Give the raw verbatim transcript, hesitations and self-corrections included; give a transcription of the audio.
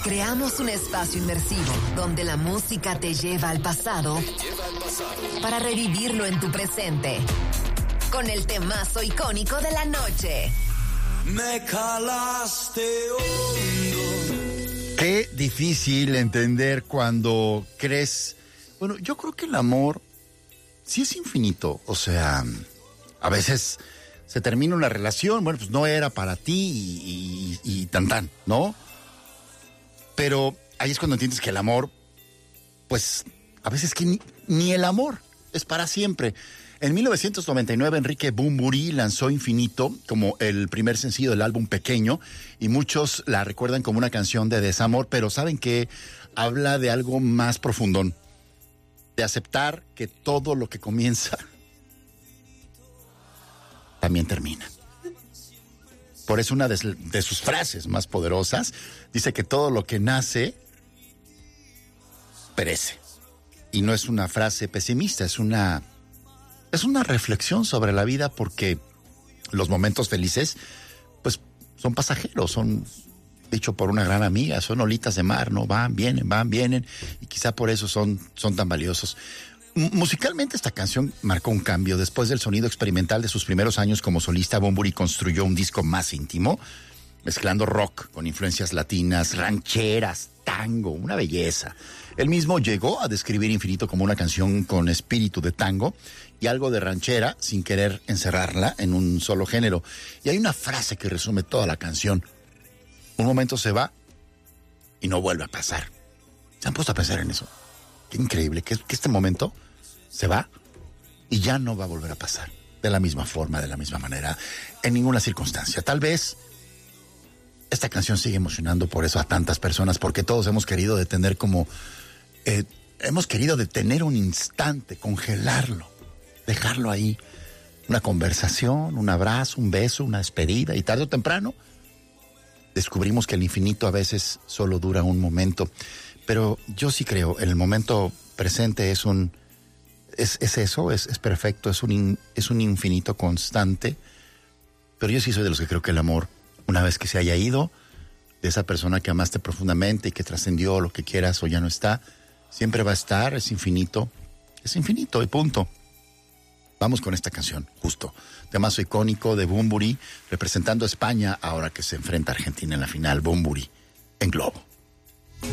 Creamos un espacio inmersivo donde la música te lleva al pasado para revivirlo en tu presente. Con el temazo icónico de la noche. Me calaste hondo. Qué difícil entender cuando crees... Bueno, yo creo que el amor sí es infinito. O sea, a veces se termina una relación, bueno, pues no era para ti y, y, y tan tan, ¿no? Pero ahí es cuando entiendes que el amor, pues a veces que ni, ni el amor es para siempre. En mil novecientos noventa y nueve, Enrique Bunbury lanzó Infinito como el primer sencillo del álbum Pequeño, y muchos la recuerdan como una canción de desamor, pero ¿saben qué? Habla de algo más profundón, de aceptar que todo lo que comienza también termina. Por eso una de, de sus frases más poderosas dice que todo lo que nace perece. Y no es una frase pesimista, es una... Es una reflexión sobre la vida, porque los momentos felices, pues, son pasajeros, son, dicho por una gran amiga, son olitas de mar, ¿no? Van, vienen, van, vienen, y quizá por eso son, son tan valiosos. M- musicalmente esta canción marcó un cambio. Después del sonido experimental de sus primeros años como solista, Bunbury construyó un disco más íntimo, mezclando rock con influencias latinas, rancheras, tango, una belleza. Él mismo llegó a describir Infinito como una canción con espíritu de tango y algo de ranchera, sin querer encerrarla en un solo género. Y hay una frase que resume toda la canción: un momento se va y no vuelve a pasar. ¿Se han puesto a pensar en eso? Qué increíble, que, que este momento se va y ya no va a volver a pasar. De la misma forma, de la misma manera, en ninguna circunstancia. Tal vez esta canción sigue emocionando por eso a tantas personas, porque todos hemos querido detener como... Eh, hemos querido detener un instante, congelarlo, dejarlo ahí. Una conversación, un abrazo, un beso, una despedida, y tarde o temprano descubrimos que el infinito a veces solo dura un momento. Pero yo sí creo, el momento presente es un... Es, es eso, es, es perfecto, es un, in, es un infinito constante. Pero yo sí soy de los que creo que el amor, una vez que se haya ido, de esa persona que amaste profundamente y que trascendió lo que quieras o ya no está, siempre va a estar, es infinito, es infinito y punto. Vamos con esta canción, justo. Temazo icónico de Bunbury, representando a España ahora que se enfrenta a Argentina en la final. Bunbury, en Globo.